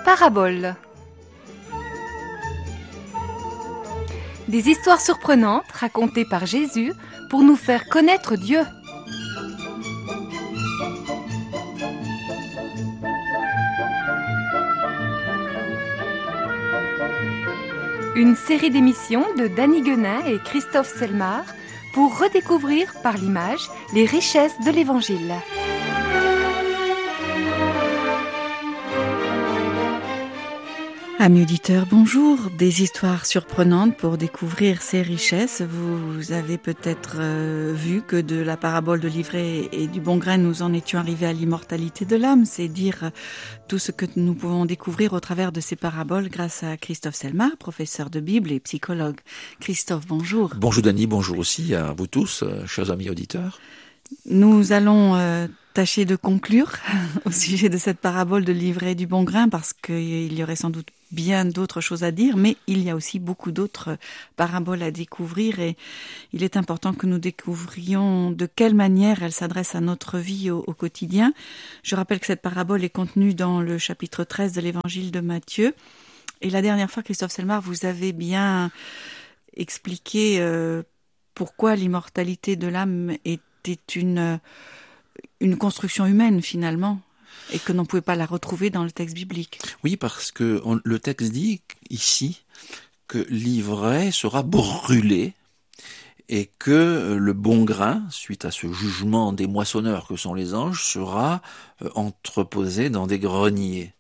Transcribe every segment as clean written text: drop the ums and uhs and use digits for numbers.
Paraboles. Des histoires surprenantes racontées par Jésus pour nous faire connaître Dieu. Une série d'émissions de Dany Guenin et Christophe Selmar pour redécouvrir par l'image les richesses de l'Évangile. Amis auditeurs, bonjour. Des histoires surprenantes pour découvrir ces richesses. Vous avez peut-être vu que de la parabole de l'ivraie et du bon grain, nous en étions arrivés à l'immortalité de l'âme. C'est dire tout ce que nous pouvons découvrir au travers de ces paraboles grâce à Christophe Selmar, professeur de Bible et psychologue. Christophe, bonjour. Bonjour Dany, bonjour aussi à vous tous, chers amis auditeurs. Nous allons tâcher de conclure au sujet de cette parabole de l'ivraie et du bon grain parce qu'il y aurait sans doute bien d'autres choses à dire, mais il y a aussi beaucoup d'autres paraboles à découvrir et il est important que nous découvrions de quelle manière elle s'adresse à notre vie au quotidien. Je rappelle que cette parabole est contenue dans le chapitre 13 de l'évangile de Matthieu. Et la dernière fois, Christophe Selmar, vous avez bien expliqué pourquoi l'immortalité de l'âme était une construction humaine finalement, et que l'on ne pouvait pas la retrouver dans le texte biblique. Oui, parce que le texte dit ici que l'ivraie sera brûlée et que le bon grain, suite à ce jugement des moissonneurs que sont les anges, sera entreposé dans des greniers.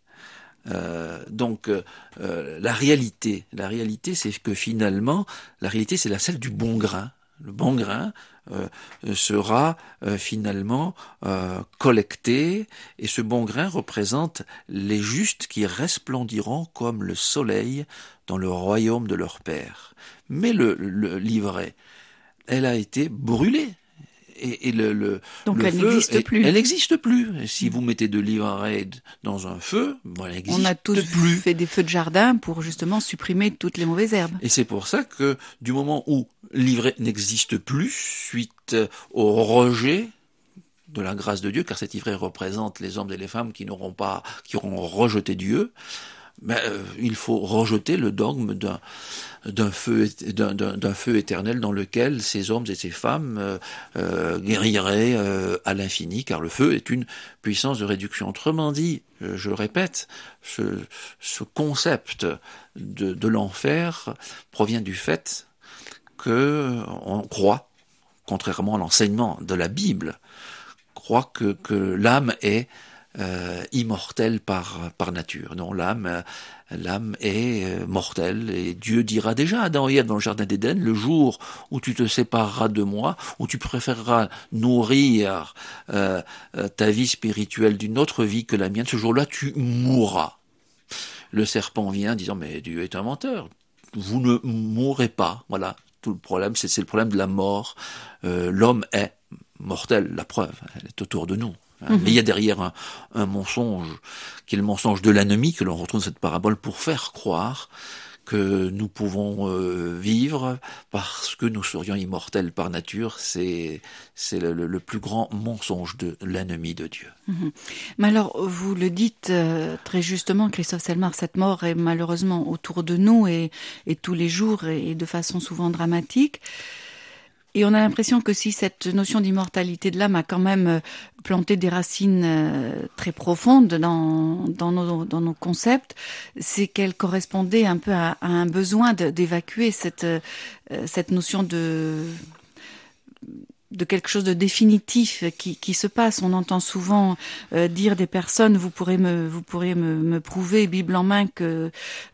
Donc la réalité, c'est que finalement, la réalité c'est celle du bon grain. Le bon grain sera finalement collecté, et ce bon grain représente les justes qui resplendiront comme le soleil dans le royaume de leur Père. Mais l'ivraie, elle a été brûlée. Donc elle n'existe plus. Elle n'existe plus. Et si vous mettez de l'ivraie dans un feu, elle n'existe plus. On a tous fait des feux de jardin pour justement supprimer toutes les mauvaises herbes. Et c'est pour ça que du moment où l'ivraie n'existe plus, suite au rejet de la grâce de Dieu, car cette ivraie représente les hommes et les femmes qui auront rejeté Dieu, il faut rejeter le dogme d'un feu éternel dans lequel ces hommes et ces femmes guériraient à l'infini, car le feu est une puissance de réduction. Autrement dit, je répète, ce concept de l'enfer provient du fait que on croit, contrairement à l'enseignement de la Bible, croit que l'âme est immortelle par nature. Non, l'âme est mortelle, et Dieu dira déjà à Adam et Ève dans le jardin d'Éden: le jour où tu te sépareras de moi, où tu préféreras nourrir ta vie spirituelle d'une autre vie que la mienne, ce jour-là tu mourras. Le serpent vient disant: mais Dieu est un menteur, vous ne mourrez pas. Voilà, tout le problème, c'est le problème de la mort. L'homme est mortel, la preuve, elle est autour de nous. Mais il y a derrière un mensonge, qui est le mensonge de l'ennemi, que l'on retrouve dans cette parabole, pour faire croire que nous pouvons vivre parce que nous serions immortels par nature. C'est le plus grand mensonge de l'ennemi de Dieu. Mais alors, vous le dites très justement, Christophe Selmar, cette mort est malheureusement autour de nous et tous les jours et de façon souvent dramatique. Et on a l'impression que si cette notion d'immortalité de l'âme a quand même planté des racines très profondes dans nos concepts, c'est qu'elle correspondait un peu à un besoin d'évacuer cette notion de quelque chose de définitif qui se passe. On entend souvent dire des personnes: vous pourrez me prouver Bible en main que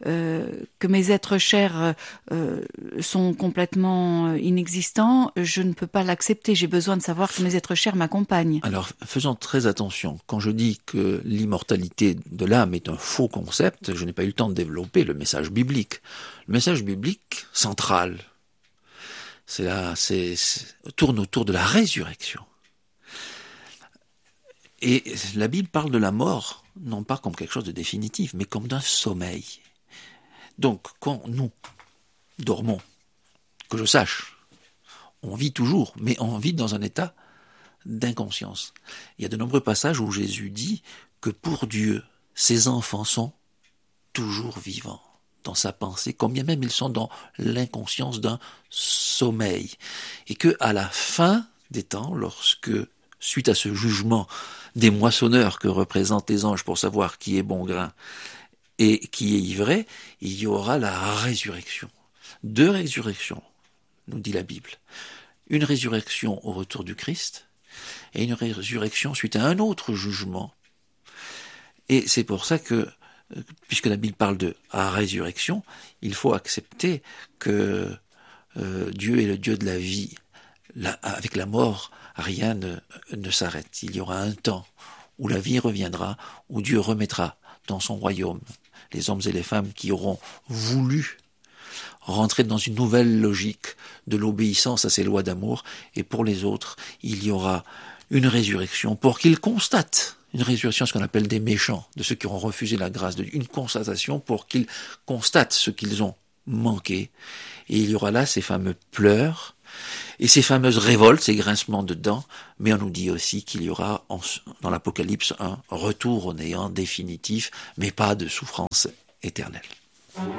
mes êtres chers sont complètement inexistants. Je ne peux pas l'accepter. J'ai besoin de savoir que mes êtres chers m'accompagnent. Alors, faisons très attention. Quand je dis que l'immortalité de l'âme est un faux concept, je n'ai pas eu le temps de développer le message biblique. Le message biblique central, tourne autour de la résurrection. Et la Bible parle de la mort, non pas comme quelque chose de définitif, mais comme d'un sommeil. Donc, quand nous dormons, que je sache, on vit toujours, mais on vit dans un état Il y a de nombreux passages où Jésus dit que pour Dieu, ses enfants sont toujours vivants dans sa pensée, quand bien même ils sont dans l'inconscience d'un sommeil. Et que à la fin des temps, lorsque, suite à ce jugement des moissonneurs que représentent les anges pour savoir qui est bon grain et qui est ivraie, il y aura la résurrection. 2 résurrections, nous dit la Bible. Une résurrection au retour du Christ et une résurrection suite à un autre jugement. Et c'est pour ça que, puisque la Bible parle de résurrection, il faut accepter que Dieu est le Dieu de la vie. Avec la mort, rien ne s'arrête. Il y aura un temps où la vie reviendra, où Dieu remettra dans son royaume les hommes et les femmes qui auront voulu rentrer dans une nouvelle logique de l'obéissance à ses lois d'amour, et pour les autres, il y aura une résurrection pour qu'ils constatent, une résurrection, ce qu'on appelle des méchants, de ceux qui auront refusé la grâce de Dieu, une constatation pour qu'ils constatent ce qu'ils ont manqué, et il y aura là ces fameux pleurs, et ces fameuses révoltes, ces grincements de dents, mais on nous dit aussi qu'il y aura dans l'Apocalypse un retour au néant définitif, mais pas de souffrance éternelle.